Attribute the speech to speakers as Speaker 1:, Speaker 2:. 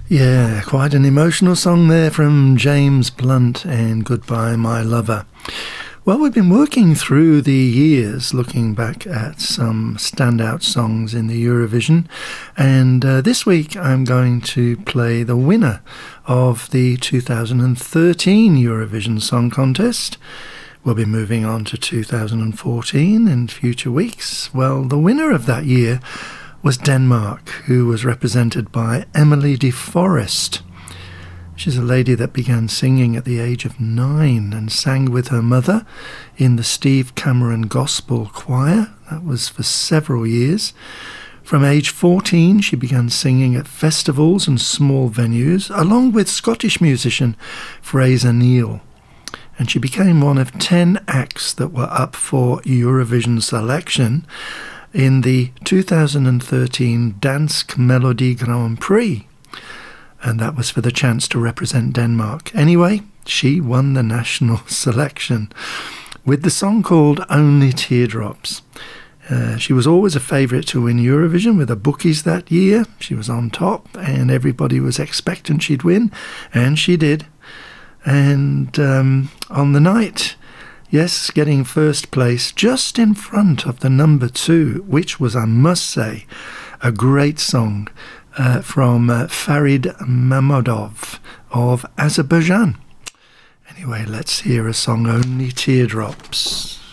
Speaker 1: Yeah, quite an emotional song there from James Blunt and Goodbye My Lover. Well, we've been working through the years looking back at some standout songs in the Eurovision, and this week I'm going to play the winner of the 2013 Eurovision Song Contest. We'll be moving on to 2014 in future weeks. Well, the winner of that year was Denmark, who was represented by Emily de Forest. She's a lady that began singing at the age of 9 and sang with her mother in the Steve Cameron Gospel Choir. That was for several years. From age 14, she began singing at festivals and small venues, along with Scottish musician Fraser Neal. And she became one of 10 acts that were up for Eurovision selection in the 2013 Dansk Melodi Grand Prix, and that was for the chance to represent Denmark. Anyway, she won the national selection with the song called Only Teardrops. She was always a favourite to win Eurovision with the bookies that year. She was on top and everybody was expectant she'd win, and she did. And on the night, yes, getting first place just in front of the number 2, which was, I must say, a great song from Farid Mamadov of Azerbaijan. Anyway, let's hear a song, Only Teardrops.